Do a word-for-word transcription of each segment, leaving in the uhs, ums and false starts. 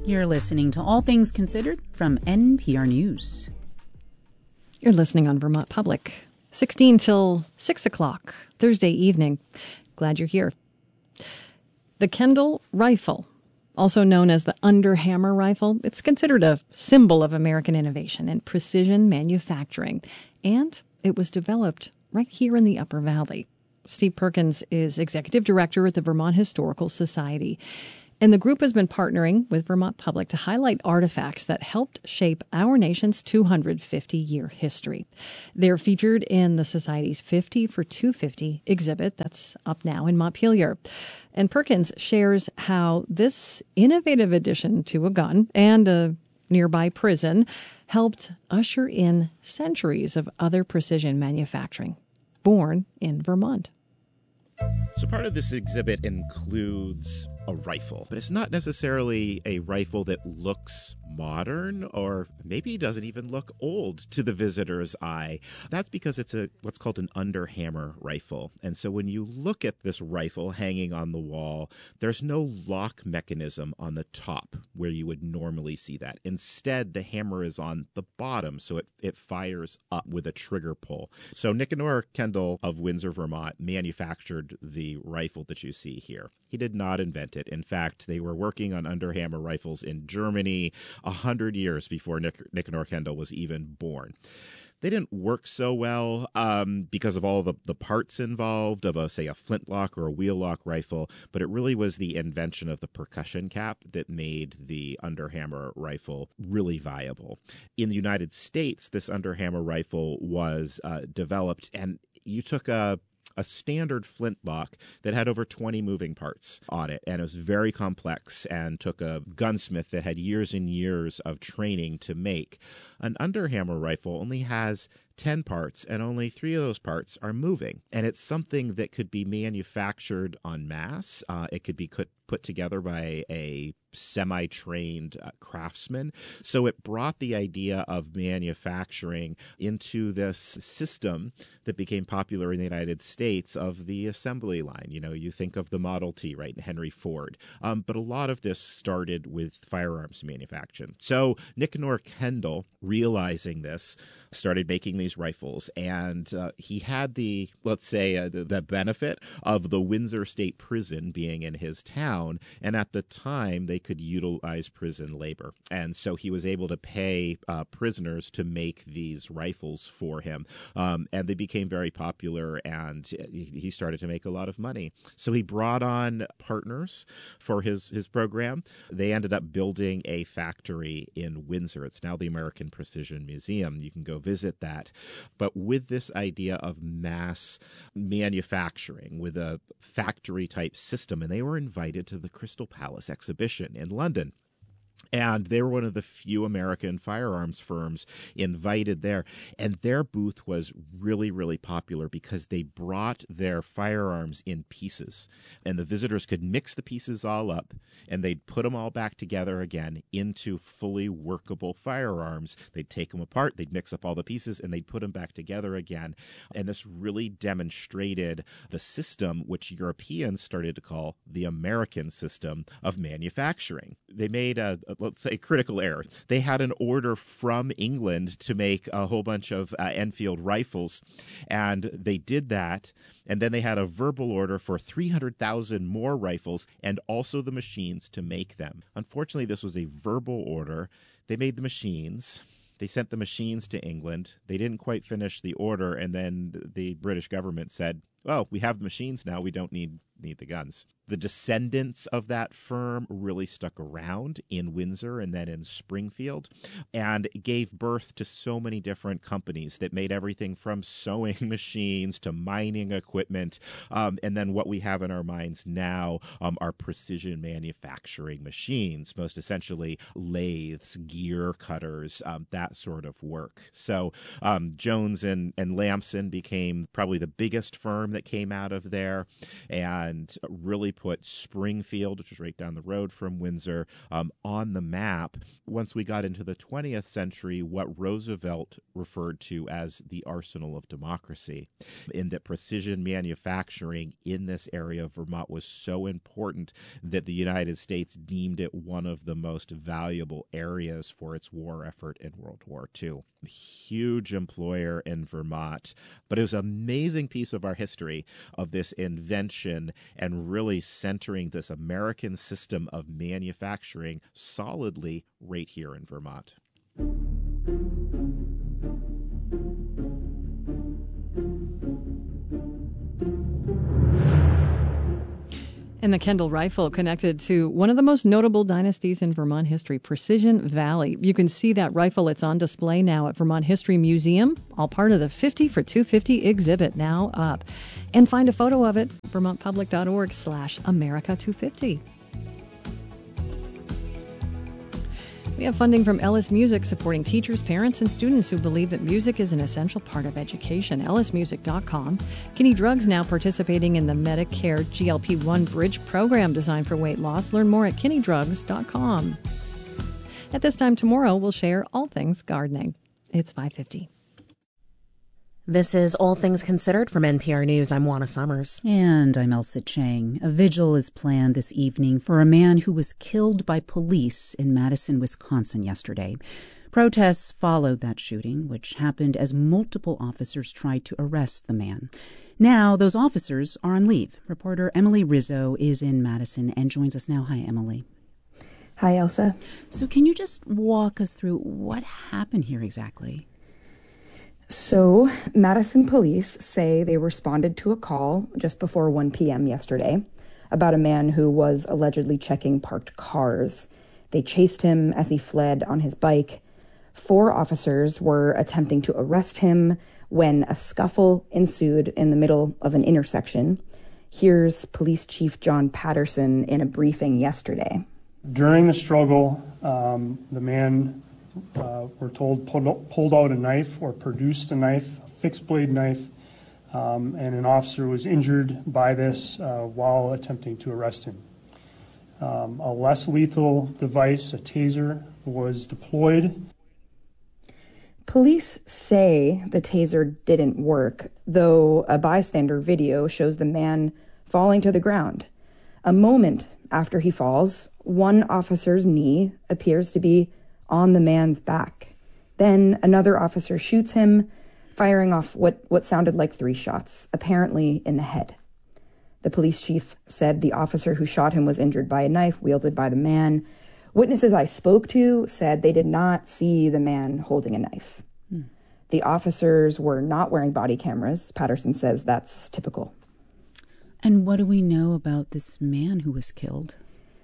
You're listening to All Things Considered from N P R News. You're listening on Vermont Public, sixteen till six o'clock, Thursday evening. Glad you're here. The Kendall rifle, also known as the Underhammer rifle, it's considered a symbol of American innovation and precision manufacturing. And it was developed right here in the Upper Valley. Steve Perkins is executive director at the Vermont Historical Society. And the group has been partnering with Vermont Public to highlight artifacts that helped shape our nation's two hundred fifty year history. They're featured in the Society's fifty for two hundred fifty exhibit that's up now in Montpelier. And Perkins shares how this innovative addition to a gun and a nearby prison helped usher in centuries of other precision manufacturing, born in Vermont. So part of this exhibit includes a rifle, but it's not necessarily a rifle that looks modern or maybe doesn't even look old to the visitor's eye. That's because it's a what's called an underhammer rifle. And so when you look at this rifle hanging on the wall, there's no lock mechanism on the top where you would normally see that. Instead, the hammer is on the bottom, so it, it fires up with a trigger pull. So Nicanor Kendall of Windsor, Vermont, manufactured the rifle that you see here. He did not invent it. In fact, they were working on underhammer rifles in Germany a hundred years before Nic- Nicanor Kendall was even born. They didn't work so well um, because of all the, the parts involved of, a, say, a flintlock or a wheel-lock rifle, but it really was the invention of the percussion cap that made the underhammer rifle really viable. In the United States, this underhammer rifle was uh, developed, and you took a a standard flintlock that had over twenty moving parts on it, and it was very complex and took a gunsmith that had years and years of training to make. An underhammer rifle only has ten parts, and only three of those parts are moving. And it's something that could be manufactured en masse. Uh, it could be put, put together by a semi-trained uh, craftsman. So it brought the idea of manufacturing into this system that became popular in the United States of the assembly line. You know, you think of the Model T, right, Henry Ford. Um, but a lot of this started with firearms manufacturing. So Nicanor Kendall, realizing this, started making these rifles, and uh, he had the, let's say, uh, the, the benefit of the Windsor State Prison being in his town, and at the time they could utilize prison labor, and so he was able to pay uh, prisoners to make these rifles for him, um, and they became very popular, and he started to make a lot of money. So he brought on partners for his, his program. They ended up building a factory in Windsor. It's now the American Precision Museum. You can go visit that. But with this idea of mass manufacturing, with a factory-type system, and they were invited to the Crystal Palace exhibition in London. And they were one of the few American firearms firms invited there. And their booth was really, really popular because they brought their firearms in pieces. And the visitors could mix the pieces all up, and they'd put them all back together again into fully workable firearms. They'd take them apart, they'd mix up all the pieces, and they'd put them back together again. And this really demonstrated the system which Europeans started to call the American system of manufacturing. They made a, a let's say, critical error. They had an order from England to make a whole bunch of uh, Enfield rifles, and they did that, and then they had a verbal order for three hundred thousand more rifles and also the machines to make them. Unfortunately, this was a verbal order. They made the machines. They sent the machines to England. They didn't quite finish the order, and then the British government said, well, we have the machines now. We don't need need the guns. The descendants of that firm really stuck around in Windsor and then in Springfield, and gave birth to so many different companies that made everything from sewing machines to mining equipment. Um, and then what we have in our minds now um, are precision manufacturing machines, most essentially lathes, gear cutters, um, that sort of work. So um, Jones and, and Lamson became probably the biggest firm that came out of there and really put Springfield, which is right down the road from Windsor, um, on the map. Once we got into the twentieth century, what Roosevelt referred to as the arsenal of democracy, in that precision manufacturing in this area of Vermont was so important that the United States deemed it one of the most valuable areas for its war effort in World War Two. Huge employer in Vermont, but it was an amazing piece of our history of this invention and really centering this American system of manufacturing solidly right here in Vermont. And the Kendall rifle connected to one of the most notable dynasties in Vermont history, Precision Valley. You can see that rifle. It's on display now at Vermont History Museum, all part of the fifty for two fifty exhibit now up. And find a photo of it, vermontpublic.org slash America 250. We have funding from Ellis Music, supporting teachers, parents, and students who believe that music is an essential part of education. ellis music dot com. Kinney Drugs now participating in the Medicare G L P one Bridge program designed for weight loss. Learn more at kinney drugs dot com. At this time tomorrow, we'll share all things gardening. It's five fifty. This is All Things Considered from N P R News. I'm Juana Summers. And I'm Elsa Chang. A vigil is planned this evening for a man who was killed by police in Madison, Wisconsin yesterday. Protests followed that shooting, which happened as multiple officers tried to arrest the man. Now, those officers are on leave. Reporter Emily Rizzo is in Madison and joins us now. Hi, Emily. Hi, Elsa. So can you just walk us through what happened here exactly? So, Madison police say they responded to a call just before one p.m. yesterday about a man who was allegedly checking parked cars. They chased him as he fled on his bike. Four officers were attempting to arrest him when a scuffle ensued in the middle of an intersection. Here's Police Chief John Patterson in a briefing yesterday. During the struggle, um, the man Uh, we're told pulled, pulled out a knife or produced a knife, a fixed blade knife, um, and an officer was injured by this uh, while attempting to arrest him. Um, a less lethal device, a taser, was deployed. Police say the taser didn't work, though a bystander video shows the man falling to the ground. A moment after he falls, one officer's knee appears to be on the man's back. Then another officer shoots him, firing off what, what sounded like three shots, apparently in the head. The police chief said the officer who shot him was injured by a knife wielded by the man. Witnesses I spoke to said they did not see the man holding a knife. Hmm. The officers were not wearing body cameras. Patterson says that's typical. And what do we know about this man who was killed?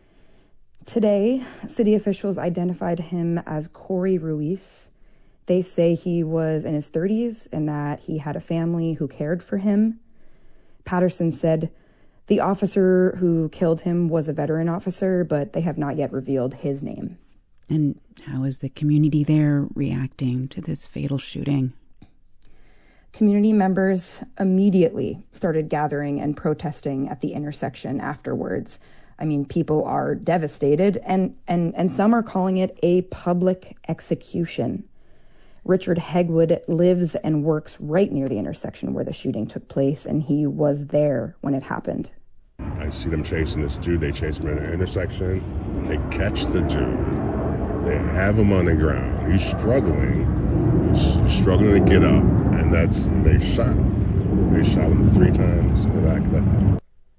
Today, city officials identified him as Corey Ruiz. They say he was in his thirties and that he had a family who cared for him. Patterson said the officer who killed him was a veteran officer, but they have not yet revealed his name. And how is the community there reacting to this fatal shooting? Community members immediately started gathering and protesting at the intersection afterwards. I mean, people are devastated, and, and, and some are calling it a public execution. Richard Hegwood lives and works right near the intersection where the shooting took place, and he was there when it happened. I see them chasing this dude. They chase him in an intersection. They catch the dude. They have him on the ground. He's struggling. He's struggling to get up, and that's, they shot him. They shot him three times in the back of the head.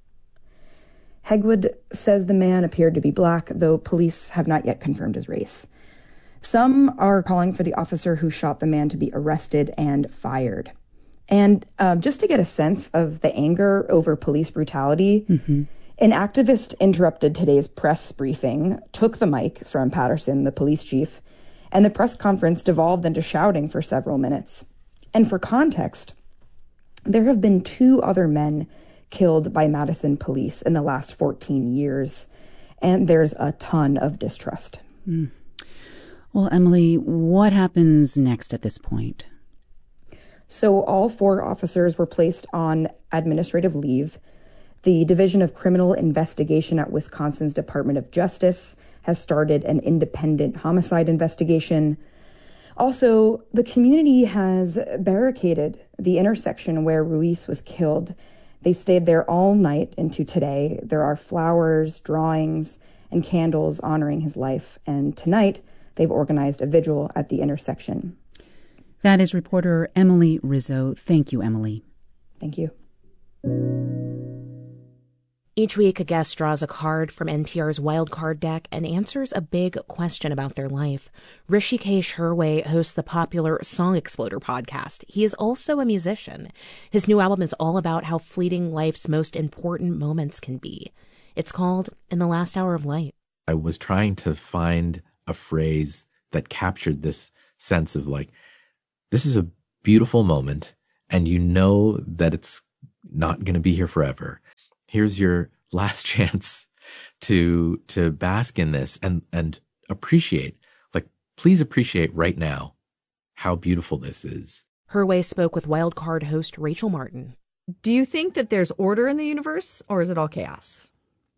Hegwood says the man appeared to be black, though police have not yet confirmed his race. Some are calling for the officer who shot the man to be arrested and fired. And uh, just to get a sense of the anger over police brutality, mm-hmm. an activist interrupted today's press briefing, took the mic from Patterson, the police chief, and the press conference devolved into shouting for several minutes. And for context, there have been two other men killed by Madison police in the last fourteen years, and there's a ton of distrust. Mm. Well, Emily, what happens next at this point? So all four officers were placed on administrative leave. The Division of Criminal Investigation at Wisconsin's Department of Justice has started an independent homicide investigation. Also, the community has barricaded the intersection where Ruiz was killed. They stayed there all night into today. There are flowers, drawings, and candles honoring his life. And tonight, they've organized a vigil at the intersection. That is reporter Emily Rizzo. Thank you, Emily. Thank you. Each week, a guest draws a card from N P R's Wildcard deck and answers a big question about their life. Hrishikesh Hirway hosts the popular Song Exploder podcast. He is also a musician. His new album is all about how fleeting life's most important moments can be. It's called In the Last Hour of Light. I was trying to find a phrase that captured this sense of like, this is a beautiful moment, and you know that it's not going to be here forever. Here's your last chance to to bask in this and and appreciate, like, please appreciate right now how beautiful this is. Hirway spoke with Wildcard host Rachel Martin. Do you think that there's order in the universe, or is it all chaos?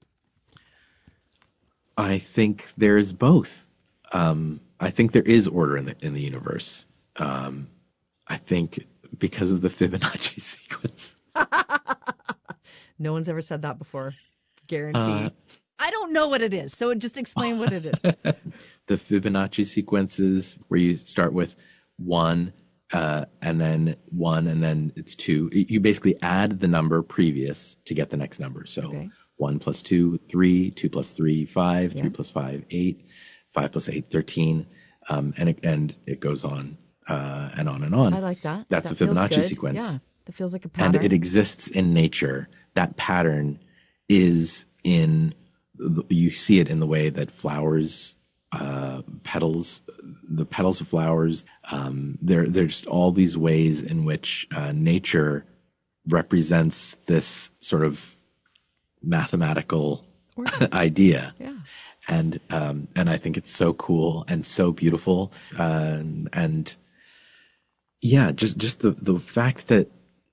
I think there is both. Um, I think there is order in the in the universe. Um, I think because of the Fibonacci sequence. No one's ever said that before. Guaranteed. Uh, I don't know what it is, so just explain what it is. The Fibonacci sequences where you start with one, uh, and then one, and then it's two. You basically add the number previous to get the next number. So okay. one plus two, three, two plus three, five, yeah. three plus five, eight, five plus eight, thirteen, um, and it, and it goes on uh, and on and on. I like that. That's that a Fibonacci good. sequence. Yeah, that feels like a pattern. And it exists in nature. That pattern is in, you see it in the way that flowers, uh, petals, the petals of flowers, um, there, there's just all these ways in which uh, nature represents this sort of mathematical idea. Yeah. And, um, and I think it's so cool and so beautiful. Uh, and yeah, just, just the, the fact that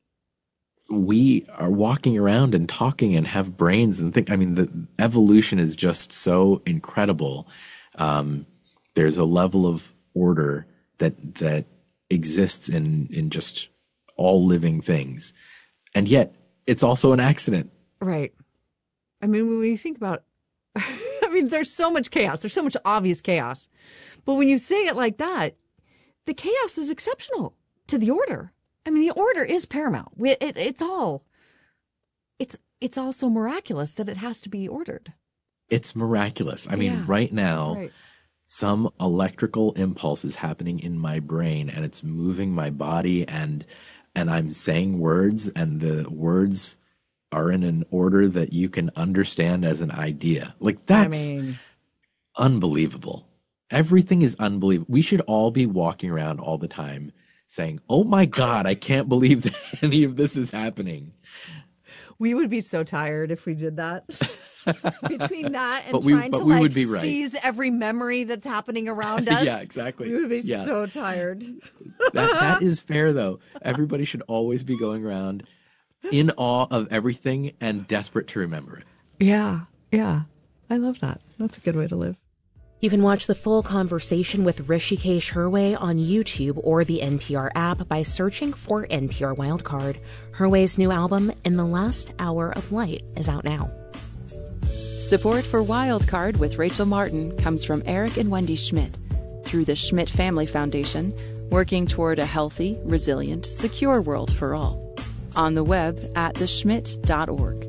we are walking around and talking and have brains and think, I mean, the evolution is just so incredible. Um, there's a level of order that, that exists in, in just all living things. And yet it's also an accident. Right. I mean, when you think about, I mean, there's so much chaos. There's so much obvious chaos. But when you say it like that, the chaos is exceptional to the order. I mean, the order is paramount. It, it, it's all, it's it's all so miraculous that it has to be ordered. It's miraculous. I mean, yeah. right now, right. some electrical impulse is happening in my brain, and it's moving my body, and and I'm saying words, and the words are in an order that you can understand as an idea. Like, that's I mean... unbelievable. Everything is unbelievable. We should all be walking around all the time saying, oh my God, I can't believe that any of this is happening. We would be so tired if we did that. Between that and but we, trying but to we like would be right. seize every memory that's happening around us. Yeah, exactly. We would be yeah. so tired. That, that is fair, though. Everybody should always be going around in awe of everything and desperate to remember it. Yeah, yeah. I love that. That's a good way to live. You can watch the full conversation with Hrishikesh Hirway on YouTube or the N P R app by searching for N P R Wildcard. Hirway's new album, In the Last Hour of Light, is out now. Support for Wildcard with Rachel Martin comes from Eric and Wendy Schmidt through the Schmidt Family Foundation, working toward a healthy, resilient, secure world for all. On the web at the schmidt dot org.